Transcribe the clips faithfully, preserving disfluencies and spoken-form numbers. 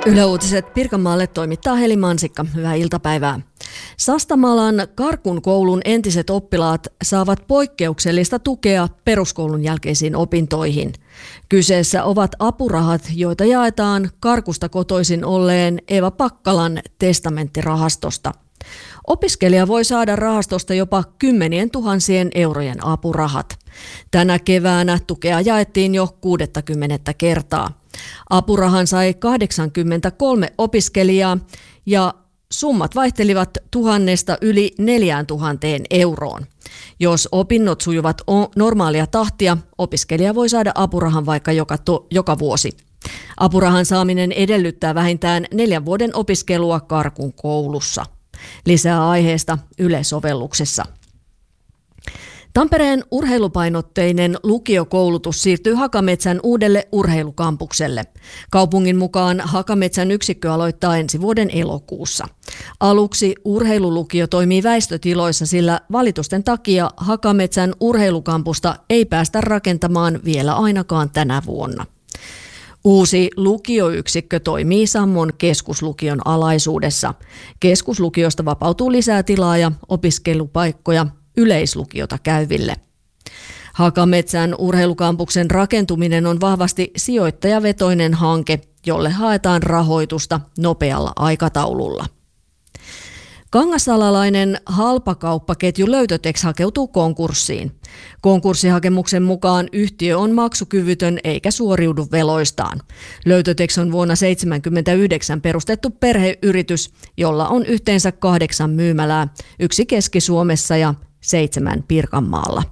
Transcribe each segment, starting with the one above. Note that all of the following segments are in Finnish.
Yle Uutiset Pirkanmaalle toimittaa Heli Mansikka. Hyvää iltapäivää. Sastamalan Karkun koulun entiset oppilaat saavat poikkeuksellista tukea peruskoulun jälkeisiin opintoihin. Kyseessä ovat apurahat, joita jaetaan Karkusta kotoisin olleen Eeva Pakkalan testamenttirahastosta. Opiskelija voi saada rahastosta jopa kymmenien tuhansien eurojen apurahat. Tänä keväänä tukea jaettiin jo kuudettakymmenettä kertaa. Apurahan sai kahdeksankymmentäkolme opiskelijaa ja summat vaihtelivat tuhannesta yli neljään tuhanteen euroon. Jos opinnot sujuvat normaalia tahtia, opiskelija voi saada apurahan vaikka joka, to, joka vuosi. Apurahan saaminen edellyttää vähintään neljän vuoden opiskelua Karkun koulussa. Lisää aiheesta Yle-sovelluksessa. Tampereen urheilupainotteinen lukiokoulutus siirtyy Hakametsän uudelle urheilukampukselle. Kaupungin mukaan Hakametsän yksikkö aloittaa ensi vuoden elokuussa. Aluksi urheilulukio toimii väistötiloissa, sillä valitusten takia Hakametsän urheilukampusta ei päästä rakentamaan vielä ainakaan tänä vuonna. Uusi lukioyksikkö toimii Sammon keskuslukion alaisuudessa. Keskuslukiosta vapautuu lisää tilaa ja opiskelupaikkoja yleislukiota käyville. Hakametsän urheilukampuksen rakentuminen on vahvasti sijoittajavetoinen hanke, jolle haetaan rahoitusta nopealla aikataululla. Kangasalalainen halpakauppaketju Löytötex hakeutuu konkurssiin. Konkurssihakemuksen mukaan yhtiö on maksukyvytön eikä suoriudu veloistaan. Löytötex on vuonna tuhatyhdeksänsataaseitsemänkymmentäyhdeksän perustettu perheyritys, jolla on yhteensä kahdeksan myymälää, yksi Keski-Suomessa ja seitsemän Pirkanmaalla.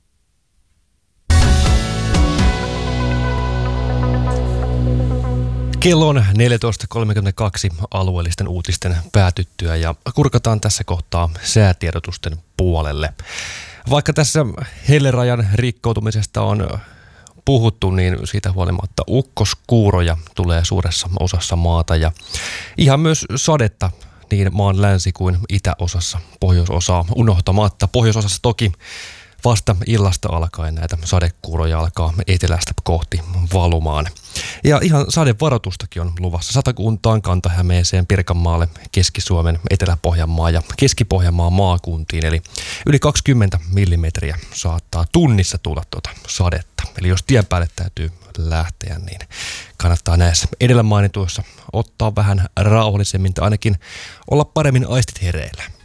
Kello on neljätoista kolmekymmentäkaksi alueellisten uutisten päätyttyä ja kurkataan tässä kohtaa säätiedotusten puolelle. Vaikka tässä hellerajan rikkoutumisesta on puhuttu, niin siitä huolimatta ukkoskuuroja tulee suuressa osassa maata ja ihan myös sadetta niin maan länsi- kuin itäosassa, pohjoisosaa unohtamatta. Pohjoisosassa toki vasta illasta alkaen näitä sadekuuroja alkaa etelästä kohti valumaan. Ja ihan sadevaroitustakin on luvassa Satakuntaan, Kanta-Hämeeseen, Pirkanmaalle, Keski-Suomen, Etelä-Pohjanmaan ja Keski-Pohjanmaan maakuntiin. Eli yli kaksikymmentä millimetriä saattaa tunnissa tulla tuota sadetta. Eli jos tien päälle täytyy lähteä, niin kannattaa näissä edellä mainituissa ottaa vähän rauhallisemmin tai ainakin olla paremmin aistit hereillä.